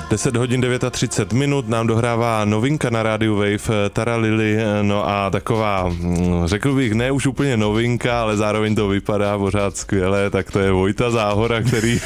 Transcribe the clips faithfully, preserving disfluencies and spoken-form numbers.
deset hodin třicet devět minut nám dohrává novinka na rádiu Wave, Tara Lily, no a taková, řekl bych, ne už úplně novinka, ale zároveň to vypadá pořád skvěle, tak to je Vojta Záhora, který,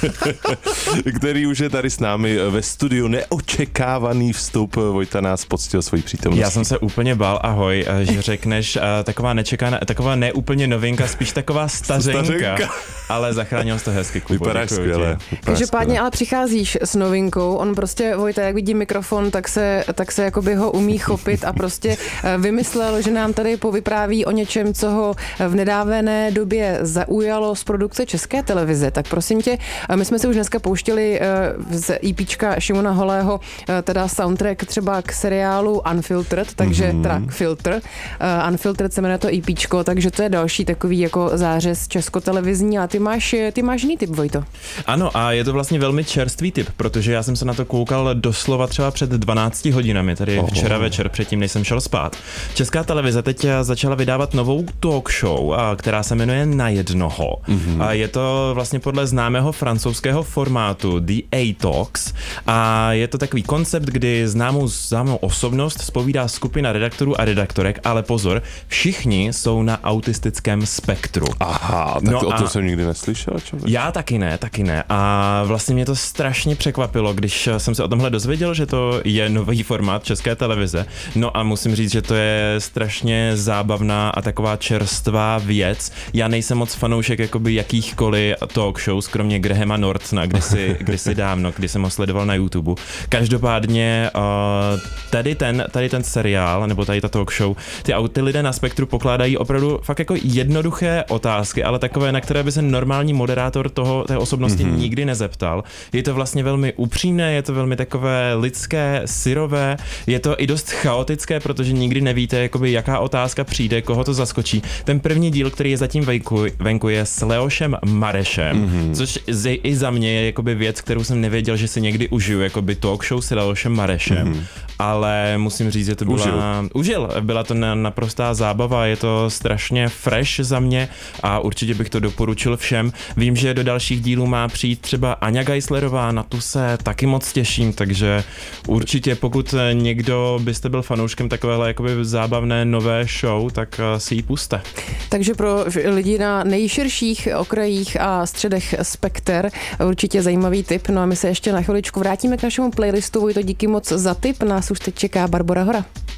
který už je tady s námi ve studiu. Neočekávaný vstup, Vojta nás poctil svojí přítomností. Já jsem se úplně bál, ahoj, že řekneš taková nečekaná, taková neúplně novinka, spíš taková stařenka, stařenka. Ale zachránil jsi to hezky, Kubo. Vypadáš skvěle. Každopádně ale přicházíš s novinkou, on prostě, Vojta, jak vidí mikrofon, tak se, tak se jakoby ho umí chopit a prostě vymyslel, že nám tady povypráví o něčem, co ho v nedávné době zaujalo z produkce České televize. Tak prosím tě, my jsme si už dneska pouštěli z EPčka Šimona Holého, teda soundtrack třeba k seriálu Unfiltered, takže mm-hmm. teda Filter. Unfiltered se jmenuje to EPčko, takže to je další takový jako zářez českotelevizní, a ty máš, ty máš jiný typ, Vojto. Ano, a je to vlastně velmi čerstvý typ, protože já jsem se na to koukal doslova třeba před dvanácti hodinami, tady Oho. včera večer, předtím, než jsem šel spát. Česká televize teď začala vydávat novou talk show, která se jmenuje Na jednoho. Mm-hmm. A je to vlastně podle známého francouzského formátu The A-Talks a je to takový koncept, kdy známou známou osobnost zpovídá skupina redaktorů a redaktorek, ale pozor, všichni jsou na autistickém spektru. Aha, tak no to, o to jsem nikdy neslyšel. Člověk. Já taky ne, taky ne. A vlastně mě to strašně překvapilo, když jsem se o tomhle dozvěděl, že to je nový formát České televize. No a musím říct, že to je strašně zábavná a taková čerstvá věc. Já nejsem moc fanoušek jakoby jakýchkoliv talk shows, kromě Grahama Nortona, kdysi, kdysi dávno, kdy jsem ho sledoval na YouTube. Každopádně uh, tady ten, tady ten seriál, nebo tady ta talk show, ty, ty lidé na spektru pokládají opravdu fakt jako jednoduché otázky, ale takové, na které by se normální moderátor toho, té osobnosti mm-hmm. nikdy nezeptal. Je to vlastně velmi upřímné, je to velmi takové lidské, syrové, je to i dost chaotické, protože nikdy nevíte, jakoby, jaká otázka přijde, koho to zaskočí. Ten první díl, který je zatím venku, venku je s Leošem Marešem, mm-hmm. což z, i za mě je jakoby věc, kterou jsem nevěděl, že si někdy užiju, jakoby talk show s Leošem Marešem, mm-hmm. ale musím říct, že to byla... Užil. Užil. Byla to naprostá zábava, je to strašně fresh za mě a určitě bych to doporučil všem. Vím, že do dalších dílů má přijít třeba Aňa Geislerová, na tu se taky moc těším, takže určitě pokud někdo byste byl fanouškem takovéhle jakoby zábavné nové show, tak si ji puste. Takže pro lidi na nejširších okrajích a středech spekter určitě zajímavý tip. No a my se ještě na chviličku vrátíme k našemu playlistu. Vojto, díky moc za tip. Nás už teď čeká Barbora Hora.